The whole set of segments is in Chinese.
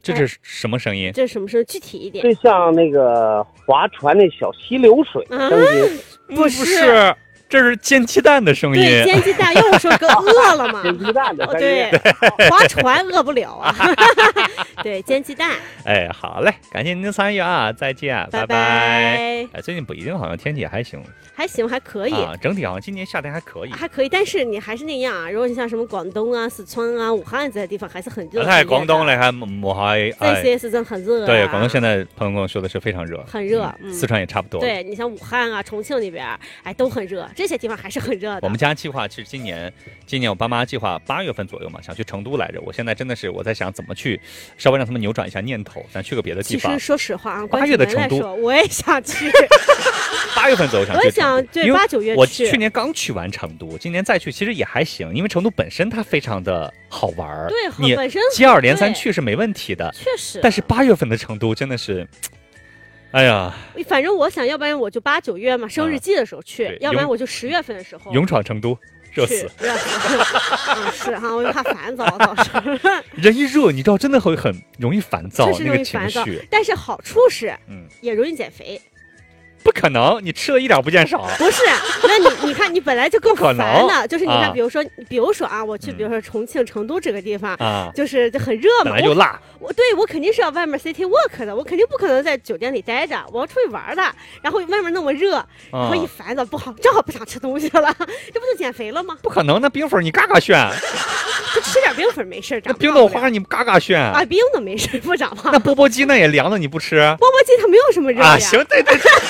这是什么声音？ 这是什么声？具体一点。 就像那个划船那小溪流水的声音。 不是。这是煎鸡蛋的声音。 对，煎鸡蛋，要我说哥饿了嘛？ 煎鸡蛋的声音。 对，划船饿不了啊。对，煎鸡蛋。 哎，好嘞，感谢您的参与啊，再见， 拜拜。哎，最近北京好像天气还行， 还可以啊，整体好像今年夏天还可以， 但是你还是那样啊。如果你像什么广东啊、四川啊、武汉这些地方，还是很热。 在广东嘞，还武汉， 这些是真很热。 对，广东现在朋友跟我说的是非常热， 很热。 四川也差不多。 对，你像武汉啊、重庆那边，哎，都很热。这些地方还是很热的。 我们家计划是今年我爸妈计划8月份左右嘛，想去成都来着。我现在真的是我在想怎么去，稍微让他们扭转一下念头，咱去个别的地方。 其实说实话啊 ，8月的成都我也想去。 8月份左右想去， 我也想对8、9月去。 我去年刚去完成都，今年再去其实也还行，因为成都本身它非常的好玩。 对， 你本身接二连三去是没问题的， 确实。 但是8月份的成都真的是。哎呀， 反正我想要不然我就8、9月嘛，生日季的时候去，要不然我就10月份的时候勇闯成都，热死。 是哈，我就怕烦躁倒是。 人一热，你知道真的会很容易烦躁， 确实容易烦躁。但是好处是，也容易减肥。 不可能，你吃了一点不见少。 不是，那你看，你本来就更烦的，就是你看，比如说啊，我去，比如说重庆、成都这个地方啊，就是很热嘛， 本来就辣。 我肯定是要外面 city walk 的，我肯定不可能在酒店里待着，我要出去玩的。然后外面那么热，然后一烦躁不好，正好不想吃东西了，这不就减肥了吗？ 不可能，那冰粉你嘎嘎炫。 就吃点冰粉没事， 那冰豆花你嘎嘎炫啊，冰的没事不长胖。 那钵钵鸡那也凉的，你不吃？ 钵钵鸡它没有什么热呀。 啊，行，对。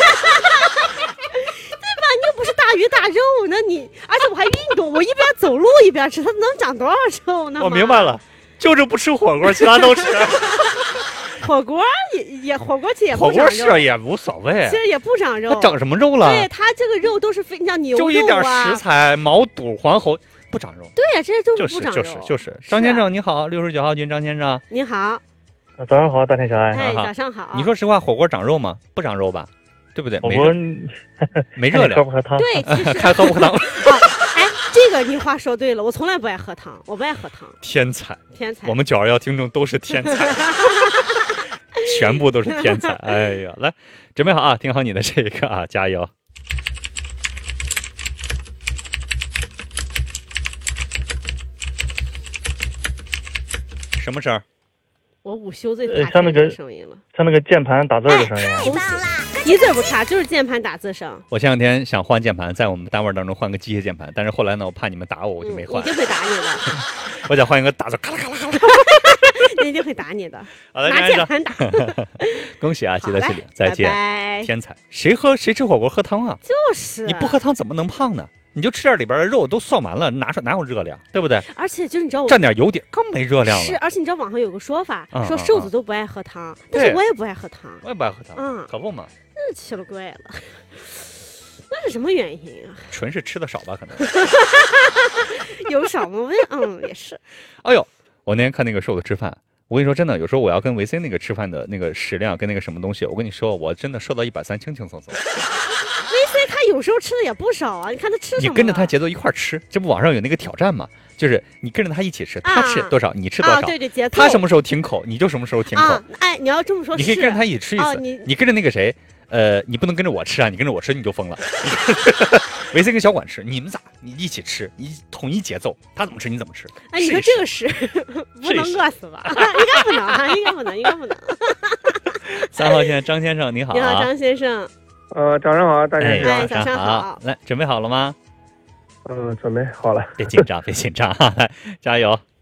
你又不是大鱼大肉，那你而且我还运动，我一边走路一边吃，它能长多少肉呢？ 我明白了，就是不吃火锅，其他都吃。 火锅火锅其实也不长肉， 火锅是也无所谓， 其实也不长肉。 它长什么肉了？ 对，它这个肉都是非像牛肉啊， 就一点食材，毛肚、黄喉不长肉。 对呀，这些都是不长肉。 就是。张先生你好，69号军张先生。 你好。 早上好，大天小爱。 哎，早上好。 你说实话，火锅长肉吗？不长肉吧？对不对？ 火锅没热量。 喝不喝汤？ 对，其实看喝不喝汤。 哎，这个你话说对了，我从来不爱喝汤，我不爱喝汤。 天才，我们921听众都是天才，全部都是天才。哎呀，来，准备好啊，听好你的这个啊，加油。什么声？ 我午休最怕像那个声音了， 像那个键盘打字的声音。 太棒了，一字不差，就是键盘打字声。 我前两天想换键盘，在我们单位当中换个机械键盘，但是后来呢，我怕你们打我，我就没换。 一定会打你的。 我想换一个打字咔啦咔啦咔啦。 一定会打你的。 好的， 拿键盘打。 恭喜啊，记得起立，再见。 拜拜。 天才，谁吃火锅喝汤啊？ 就是。 你不喝汤怎么能胖呢？你就吃点里边的肉都涮完了，哪有热量，对不对？ 而且就是你知道， 蘸点油点更没热量了。 是，而且你知道网上有个说法，说瘦子都不爱喝汤，但是我也不爱喝汤。 我也不爱喝汤，可不嘛。 那奇了怪了，那是什么原因啊？ 纯是吃的少吧，可能。 有少吗？也是。 哎呦，我那天看那个瘦子吃饭。我跟你说真的，有时候我要跟维 C 那个吃饭的那个食量跟那个什么东西，我跟你说，我真的瘦到130，轻轻松松。 维 C 他有时候吃的也不少啊，你看他吃什么？ 你跟着他节奏一块吃，这不网上有那个挑战吗？就是你跟着他一起吃，他吃多少你吃多少， 对，节奏。 他什么时候停口你就什么时候停口。 哎，你要这么说， 你可以跟着他一起吃一次。你跟着那个谁，你不能跟着我吃啊，你跟着我吃你就疯了。维 C 跟小管吃，你们你一起吃，你统一节奏，他怎么吃你怎么吃。 哎，你说这个是不能饿死吧？应该不能，应该不能。 3号线张先生你好。 你好，张先生。 早上好，大先生。 哎，早上好。 来，准备好了吗？ 准备好了。 别紧张，来，加油。